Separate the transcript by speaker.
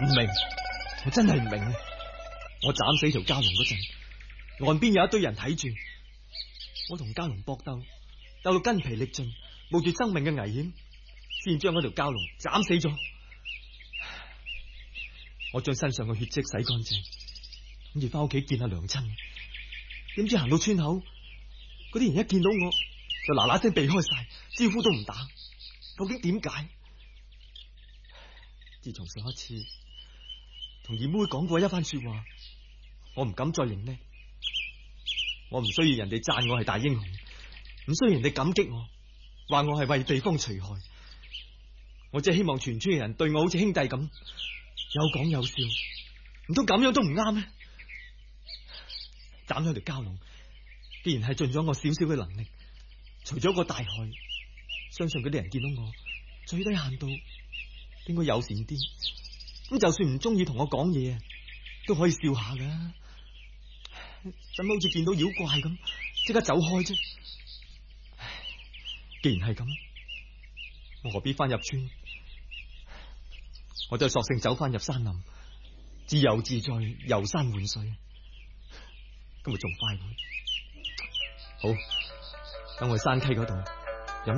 Speaker 1: 唔明，我真係唔明啊！我斬死條蛟龍嗰陣，岸邊有一堆人睇住，我同蛟龍搏鬥，鬥到筋疲力盡，冒住生命嘅危險，先將嗰條蛟龍斬死咗。我將身上嘅血跡洗乾淨，諗住翻屋企見下娘親。點知行到村口，嗰啲人一見到我就嗱嗱聲避開晒，招呼都唔打。究竟點解？自從上一次同二妹講過一番說話，我唔敢再認叻。我唔需要人哋讚我係大英雄，唔需要人哋感激我，話我係為避風除害。我只係希望全村嘅人對我好似兄弟咁，有講有笑。唔通咁樣都唔啱咩？斬咗條蛟龍，既然係盡咗我少少嘅能力，除咗個大害，相信嗰啲人見到我最低限度應該友善啲。咁就算唔中意同我講嘢，都可以笑下噶。怎麼好似見到妖怪咁，即刻走開啫？既然係咁，我何必翻入村？我就索性走翻入山林，自由自在遊山玩水。今日仲快活，好，等我去山溪嗰度